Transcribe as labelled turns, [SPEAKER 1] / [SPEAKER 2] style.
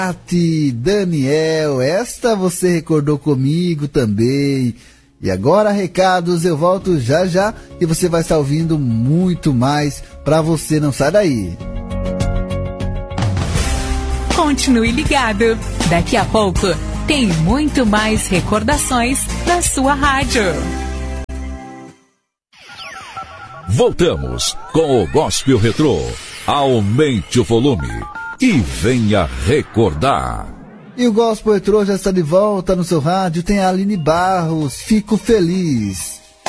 [SPEAKER 1] Daniel, esta você recordou comigo também. E agora, recados, eu volto já já e você vai estar ouvindo muito mais pra você, não sai daí.
[SPEAKER 2] Continue ligado, daqui a pouco tem muito mais recordações na sua rádio.
[SPEAKER 3] Voltamos com o Gospel Retrô. Aumente o volume e venha recordar.
[SPEAKER 1] E o Gospel Retrô já está de volta no seu rádio. Tem a Aline Barros, Fico Feliz.